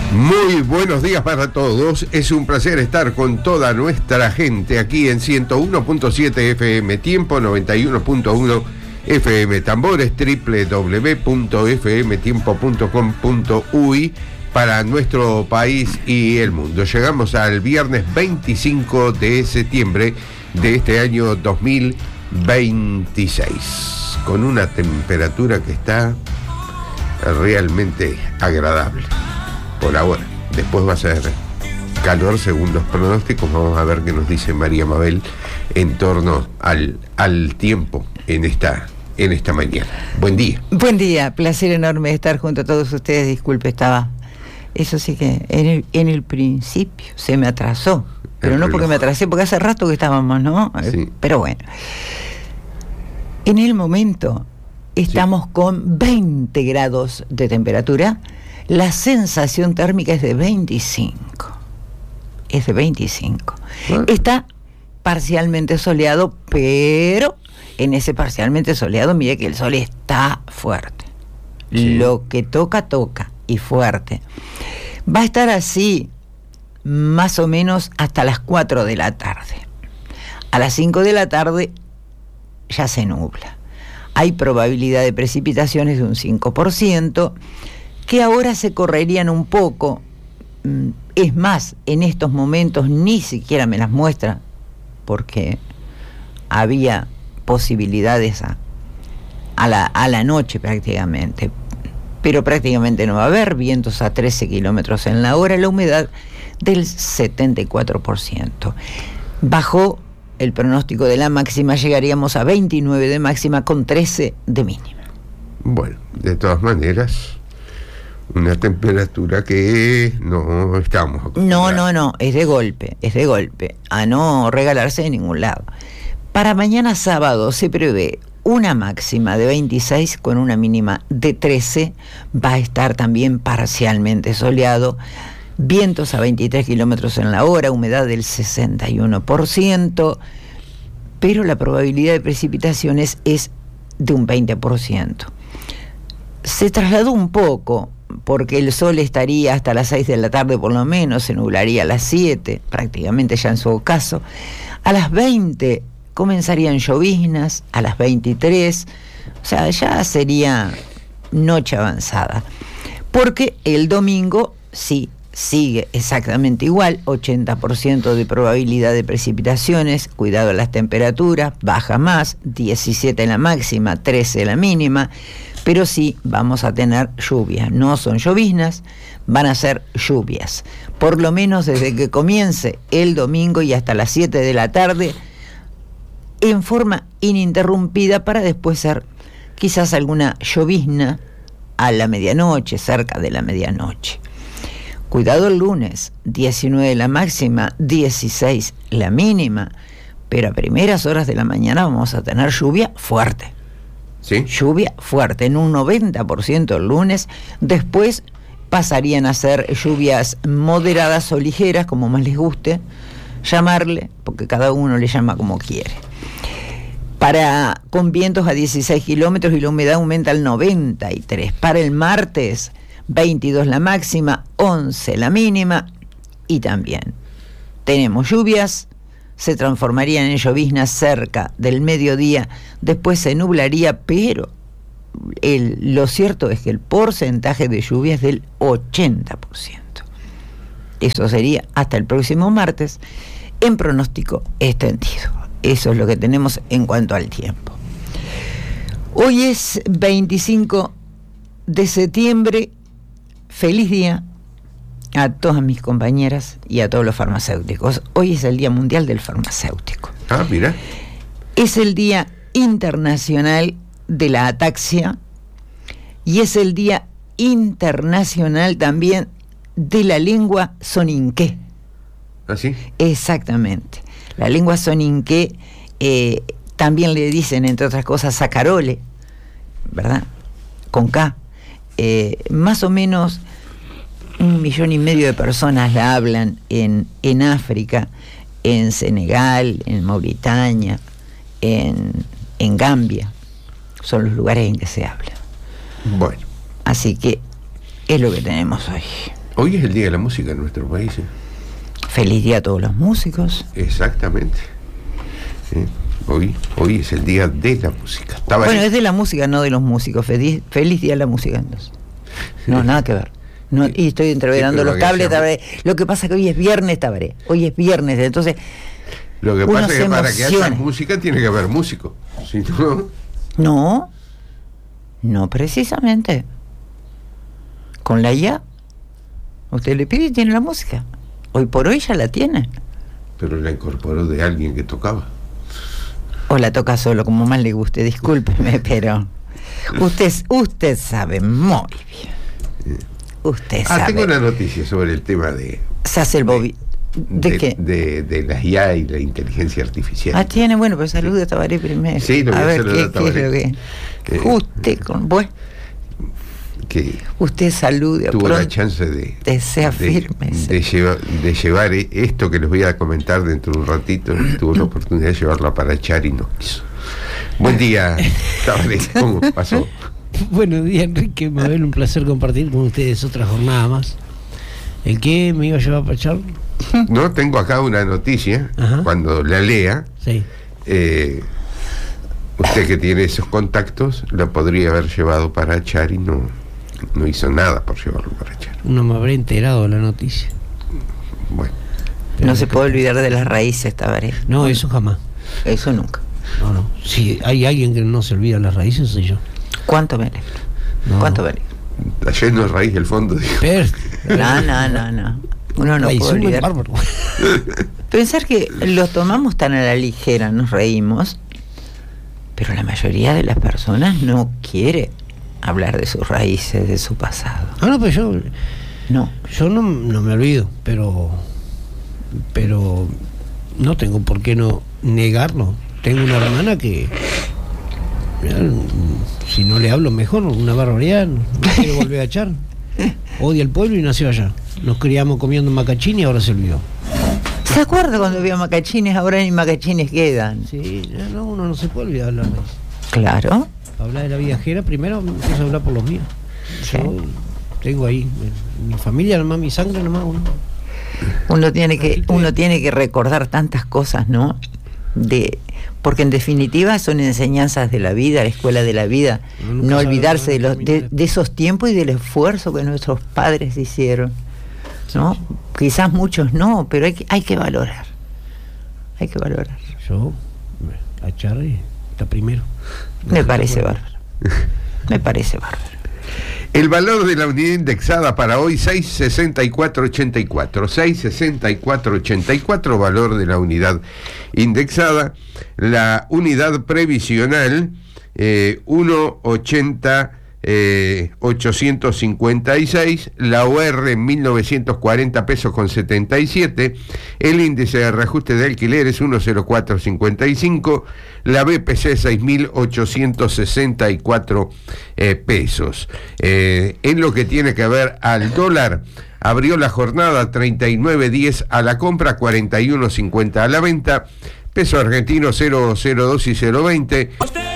Muy buenos días para todos. Es un placer estar con toda nuestra gente aquí en 101.7 FM Tiempo, 91.1 FM Tambores, www.fmtiempo.com.uy para nuestro país y el mundo. Llegamos al viernes 25 de septiembre de este año 2026, con una temperatura que está realmente agradable por ahora. Después va a ser calor según los pronósticos. Vamos a ver qué nos dice María Mabel en torno al tiempo en esta mañana. Buen día. Buen día, placer enorme estar junto a todos ustedes. Disculpe, eso sí que en el principio se me atrasó, pero no porque me atrasé, porque hace rato que estábamos, ¿no? Sí. Pero bueno, en el momento estamos con 20 grados de temperatura. La sensación térmica es de 25. Es de 25. Bueno. Está parcialmente soleado, pero en ese parcialmente soleado, mire que el sol está fuerte. Sí. Lo que toca y fuerte. Va a estar así más o menos hasta las 4 de la tarde. A las 5 de la tarde ya se nubla. Hay probabilidad de precipitaciones de un 5%, que ahora se correrían un poco. Es más, en estos momentos ni siquiera me las muestra, porque había posibilidades a la noche prácticamente, pero prácticamente no va a haber. Vientos a 13 kilómetros en la hora, la humedad del 74%. Bajó el pronóstico de la máxima, llegaríamos a 29 de máxima con 13 de mínima. Bueno, de todas maneras, una temperatura que no estamos acostumbrados. No, es de golpe, a no regalarse de ningún lado. Para mañana sábado se prevé una máxima de 26 con una mínima de 13, va a estar también parcialmente soleado, vientos a 23 kilómetros en la hora, humedad del 61%, pero la probabilidad de precipitaciones es de un 20%. Se trasladó un poco, porque el sol estaría hasta las 6 de la tarde por lo menos, se nublaría a las 7, prácticamente ya en su ocaso. A las 20 comenzarían lloviznas, a las 23, o sea, ya sería noche avanzada. Porque el domingo sí sigue exactamente igual, 80% de probabilidad de precipitaciones, cuidado a las temperaturas, baja más, 17 la máxima, 13 la mínima, pero sí vamos a tener lluvias, no son lloviznas, van a ser lluvias, por lo menos desde que comience el domingo y hasta las 7 de la tarde, en forma ininterrumpida, para después ser quizás alguna llovizna a la medianoche, cerca de la medianoche. Cuidado el lunes, 19 la máxima, 16 la mínima, pero a primeras horas de la mañana vamos a tener lluvia fuerte. ¿Sí? Lluvia fuerte, en un 90% el lunes. Después pasarían a ser lluvias moderadas o ligeras, como más les guste llamarle, porque cada uno le llama como quiere. Con vientos a 16 kilómetros y la humedad aumenta al 93%. Para el martes, 22 la máxima, 11 la mínima, y también tenemos lluvias, se transformarían en lloviznas cerca del mediodía, después se nublaría, pero lo cierto es que el porcentaje de lluvia es del 80%. Eso sería hasta el próximo martes, en pronóstico extendido. Eso es lo que tenemos en cuanto al tiempo. Hoy es 25 de septiembre, feliz día a todas mis compañeras y a todos los farmacéuticos. Hoy es el Día Mundial del Farmacéutico. Ah, mira. Es el Día Internacional de la Ataxia y es el Día Internacional también de la Lengua Soninké. ¿Ah, sí? Exactamente. La lengua soninké, también le dicen, entre otras cosas, sacarole, ¿verdad? Con K. Más o menos 1,5 millones de personas la hablan en África, en Senegal, en Mauritania, en Gambia. Son los lugares en que se habla. Bueno. Así que es lo que tenemos hoy. Hoy es el Día de la Música en nuestro país. Feliz día a todos los músicos. Exactamente. Hoy es el Día de la Música. Bueno, es de la música, no de los músicos. Feliz día a la música, entonces. No, nada que ver. No, y estoy entreverando los cables, Tabaré. Lo que pasa es que hoy es viernes, Tabaré. Hoy es viernes, entonces. Lo que pasa es que para que haya música tiene que haber músico. Si no. No precisamente. Con la IA, usted le pide y tiene la música. Hoy por hoy ya la tiene. Pero la incorporó de alguien que tocaba. O la toca solo, como más le guste, discúlpeme, pero usted sabe muy bien. Usted sabe. Tengo una noticia sobre el tema de... Se hace el Bobby. ¿De qué? De la IA y la inteligencia artificial. Tiene, bueno, pues salude a Tabaré primero. Sí, lo voy a ver qué es lo que... Usted con... Bueno... Que usted salude. Tuvo la chance de llevar esto que les voy a comentar dentro de un ratito. Tuvo la oportunidad de llevarlo a Parachar y no quiso. Buen día, Tabaré. ¿Cómo pasó? Buenos días, Enrique. Mabel, un placer compartir con ustedes otra jornada más. ¿El qué me iba a llevar a Parachar? No, tengo acá una noticia. Ajá. Cuando la lea, sí. Usted que tiene esos contactos la podría haber llevado para echar y no hizo nada por llevarlo para echar. No me habré enterado de la noticia. Bueno. No se puede olvidar de las raíces, Tabaré. No, eso jamás. Eso nunca. No. Si hay alguien que no se olvida de las raíces, soy yo. ¿Cuánto me alegro? ¿Cuánto me alegro? Está lleno de raíz del fondo. No. Uno no puede olvidar. Pensar que lo tomamos tan a la ligera, nos reímos, pero la mayoría de las personas no quiere hablar de sus raíces, de su pasado. No, pero yo no me olvido, pero no tengo por qué no negarlo. Tengo una hermana que, si no le hablo mejor, una barbaridad, no quiere volver a echar. Odia el pueblo y nació allá. Nos criamos comiendo macachines y ahora se olvidó. ¿Se acuerda cuando había macachines? Ahora ni macachines quedan. Sí, uno no se puede olvidar hablar de eso. Claro. Hablar de la vida ajena, primero empiezo a hablar por los míos. Sí. Yo tengo ahí, mi familia nomás, mi sangre nomás. Uno tiene que recordar tantas cosas, ¿no? Porque en definitiva son enseñanzas de la vida, la escuela de la vida. No olvidarse de esos tiempos y del esfuerzo que nuestros padres hicieron, ¿no? Sí. Quizás muchos no, pero hay que valorar. Hay que valorar. Yo, a Charlie, está primero. Me parece bárbaro. Me parece bárbaro. El valor de la unidad indexada para hoy, 664.84. 664.84, valor de la unidad indexada. La unidad previsional, 1.80.856. La OR, 1.940 pesos con 77. El índice de reajuste de alquileres, 1.0455. La BPC, 6.864 pesos. En lo que tiene que ver al dólar, abrió la jornada 39.10 a la compra, 41.50 a la venta. Peso argentino 0.02 y 0.20.